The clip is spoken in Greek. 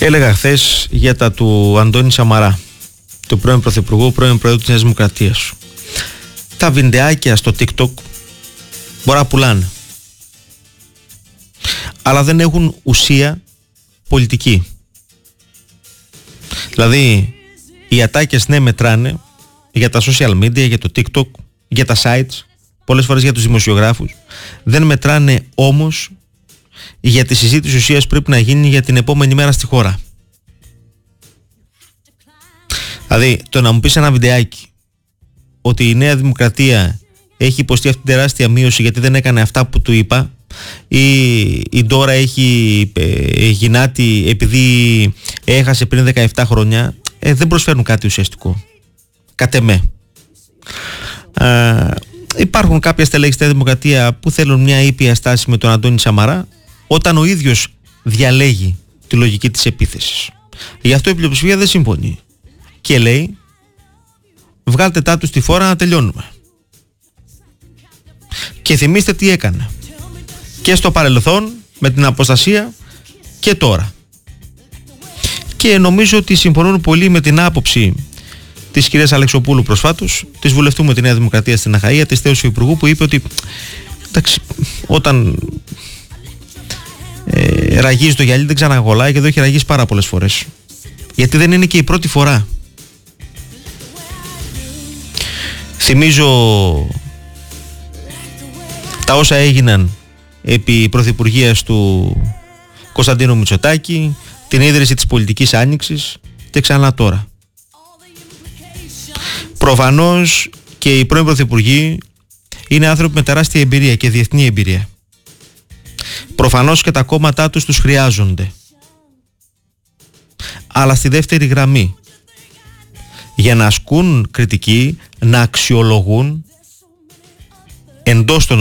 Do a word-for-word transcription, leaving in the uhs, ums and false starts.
Έλεγα χθες για τα του Αντώνη Σαμαρά, του πρώην Πρωθυπουργού, πρώην Πρόεδρου της Νέας Δημοκρατίας. Τα βιντεάκια στο TikTok μπορεί να πουλάνε, αλλά δεν έχουν ουσία πολιτική. Δηλαδή οι ατάκες ναι μετράνε για τα social media, για το TikTok, για τα sites, πολλές φορές για τους δημοσιογράφους. Δεν μετράνε όμως για τη συζήτηση ουσίας που πρέπει να γίνει για την επόμενη μέρα στη χώρα. Δηλαδή το να μου πεις ένα βιντεάκι ότι η Νέα Δημοκρατία έχει υποστεί αυτή την τεράστια μείωση γιατί δεν έκανε αυτά που του είπα, ή η Ντόρα έχει ε, γυνάτη επειδή έχασε πριν δεκαεπτά χρόνια, ε, δεν προσφέρουν κάτι ουσιαστικό κατ' εμέ. ε, Υπάρχουν κάποια στελέχη στη Νέα Δημοκρατία που θέλουν μια ήπια στάση με τον Αντώνη Σαμαρά όταν ο ίδιος διαλέγει τη λογική της επίθεσης. Γι' αυτό η πλειοψηφία δεν συμφωνεί και λέει βγάλτε τα του στη φόρα να τελειώνουμε. Και θυμίστε τι έκανε και στο παρελθόν με την αποστασία και τώρα. Και νομίζω ότι συμφωνούν πολύ με την άποψη της κυρίας Αλεξοπούλου προσφάτως, της βουλευτού με τη Νέα Δημοκρατία στην Αχαΐα, της θέουσης υπουργού, που είπε ότι εντάξει, όταν ε, ραγίζει το γυαλί δεν ξαναγολάει, και εδώ έχει ραγίσει πάρα πολλές φορές. Γιατί δεν είναι και η πρώτη φορά. Θυμίζω τα όσα έγιναν επί πρωθυπουργίας του Κωνσταντίνου Μητσοτάκη, την ίδρυση της πολιτικής άνοιξης και ξανά τώρα. Προφανώς και οι πρώην πρωθυπουργοί είναι άνθρωποι με τεράστια εμπειρία και διεθνή εμπειρία. Προφανώς και τα κόμματά τους τους χρειάζονται. Αλλά στη δεύτερη γραμμή, για να ασκούν κριτική, να αξιολογούν εντός των